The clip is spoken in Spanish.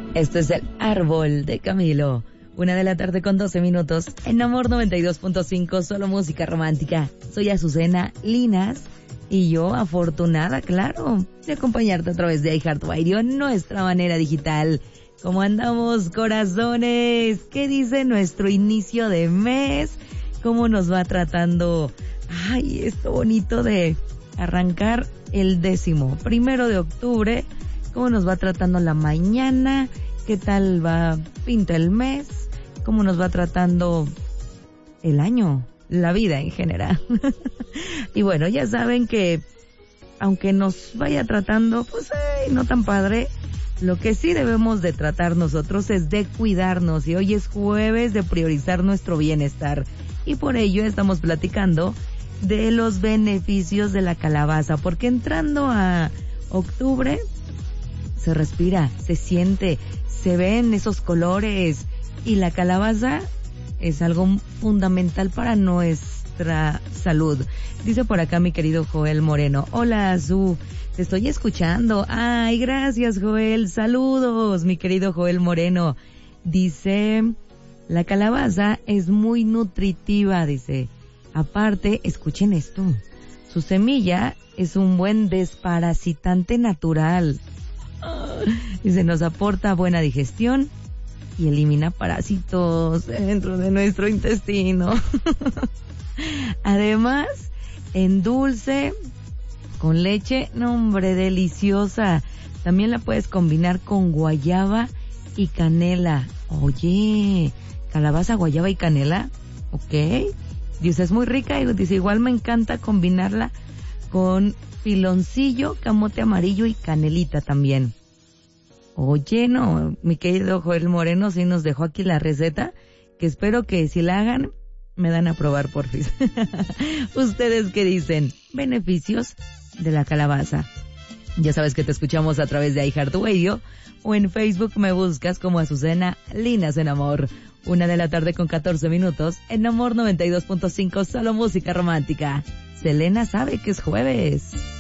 Esto es El Árbol de Camilo. 1:00 con 12 minutos. En Amor 92.5, solo música romántica. Soy Azucena Linas y yo afortunada, claro, de acompañarte a través de iHeartRadio, nuestra manera digital. ¿Cómo andamos, corazones? ¿Qué dice nuestro inicio de mes? ¿Cómo nos va tratando? Ay, esto bonito de arrancar el 1 de octubre. ¿Cómo nos va tratando la mañana? ¿Qué tal va pinta el mes? ¿Cómo nos va tratando el año? La vida en general. Y bueno, ya saben que aunque nos vaya tratando, pues no tan padre, lo que sí debemos de tratar nosotros es de cuidarnos. Y hoy es jueves de priorizar nuestro bienestar. Y por ello estamos platicando de los beneficios de la calabaza. Porque entrando a octubre se respira, se siente, se ven esos colores. Y la calabaza es algo fundamental para nuestra salud. Dice por acá mi querido Joel Moreno: hola, Azú, te estoy escuchando. Ay, gracias, Joel. Saludos, mi querido Joel Moreno. Dice, la calabaza es muy nutritiva, dice. Aparte, escuchen esto, su semilla es un buen desparasitante natural. Dice, nos aporta buena digestión y elimina parásitos dentro de nuestro intestino. Además, en dulce, con leche, no hombre, deliciosa. También la puedes combinar con guayaba y canela. Oye, calabaza, guayaba y canela, ok. Dice, es muy rica, y dice, igual me encanta combinarla con piloncillo, camote amarillo y canelita también. Oye, no, mi querido Joel Moreno sí nos dejó aquí la receta, que espero que si la hagan, me dan a probar por fin. ¿Ustedes qué dicen? Beneficios de la calabaza. Ya sabes que te escuchamos a través de iHeartRadio o en Facebook me buscas como Azucena Linas en Amor. 1:00 con 14 minutos en Amor 92.5, solo música romántica. Selena sabe que es jueves.